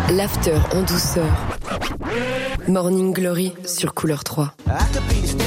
L'after en douceur. Morning Glory sur Couleur 3.